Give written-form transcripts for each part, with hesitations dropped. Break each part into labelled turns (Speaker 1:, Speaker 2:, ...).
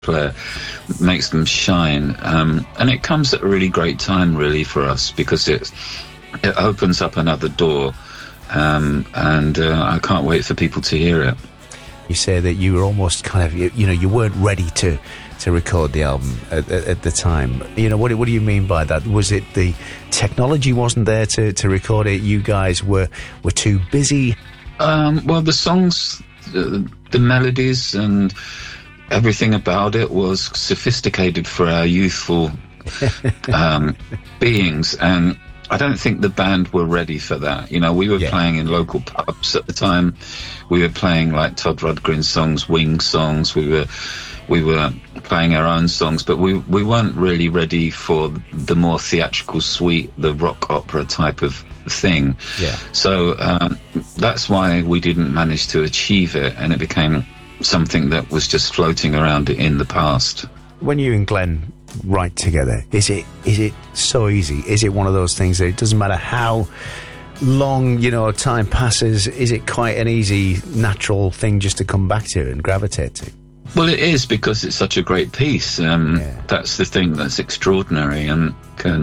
Speaker 1: player makes them shine, and it comes at a really great time, really, for us, because it opens up another door, and I can't wait for people to hear it.
Speaker 2: You say that you were almost kind of, you weren't ready to record the album at the time. What do you mean by that? Was it the technology wasn't there to record it? You guys were too busy?
Speaker 1: Well, the songs, the melodies and everything about it was sophisticated for our youthful beings, and I don't think the band were ready for that. We were playing in local pubs at the time. We were playing like Todd Rundgren songs, Wing songs. We were playing our own songs, but we weren't really ready for the more theatrical suite, the rock opera type of thing.
Speaker 2: Yeah.
Speaker 1: So that's why we didn't manage to achieve it, and it became something that was just floating around in the past.
Speaker 2: When you and Glenn write together, is it so easy? Is it one of those things that it doesn't matter how long time passes? Is it quite an easy, natural thing just to come back to and gravitate to?
Speaker 1: Well, it is, because it's such a great piece. That's the thing that's extraordinary, and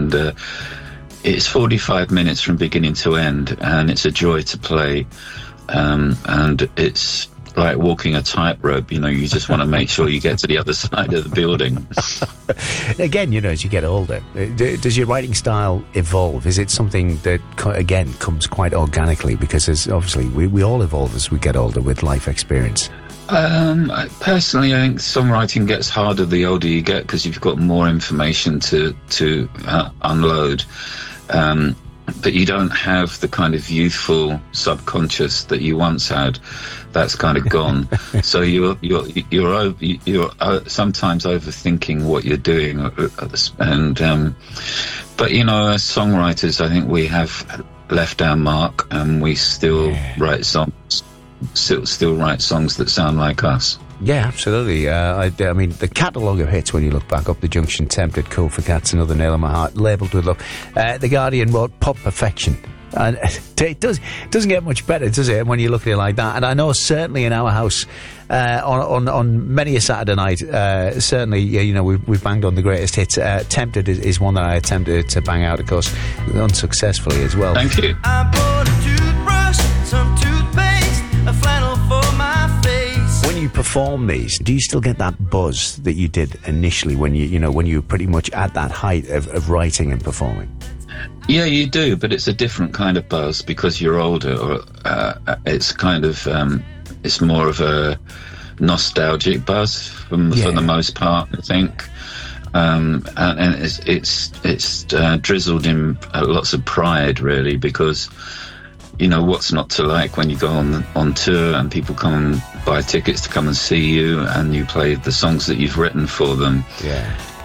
Speaker 1: it's 45 minutes from beginning to end, and it's a joy to play, and it's like walking a tightrope. You just want to make sure you get to the other side of the building.
Speaker 2: Again, as you get older, does your writing style evolve? Is it something that, again, comes quite organically? Because obviously we all evolve as we get older with life experience.
Speaker 1: Personally, I think songwriting gets harder the older you get, because you've got more information to unload. But you don't have the kind of youthful subconscious that you once had. That's kind of gone. So you're sometimes overthinking what you're doing, and but as songwriters, I think we have left our mark, and we still write songs. Still write songs that sound like us.
Speaker 2: Yeah, absolutely. I mean, the catalogue of hits, when you look back, Up the Junction, Tempted, Cool for Cats, Another Nail in My Heart, Labelled with Love. The Guardian wrote Pop Perfection. And it doesn't get much better, does it, when you look at it like that? And I know certainly in our house, on many a Saturday night, certainly, we've banged on the greatest hits. Tempted is one that I attempted to bang out, of course, unsuccessfully as well.
Speaker 1: Thank you.
Speaker 3: I bought a toothbrush, some toothpaste, a flannel for my face.
Speaker 2: When you perform these, do you still get that buzz that you did initially when you were pretty much at that height of writing and performing?
Speaker 1: Yeah, you do, but it's a different kind of buzz because you're older. Or it's kind of it's more of a nostalgic buzz for the most part, I think, and it's drizzled in lots of pride, really, because what's not to like when you go on tour and people come and buy tickets to come and see you, and you play the songs that you've written for them.
Speaker 2: Yeah.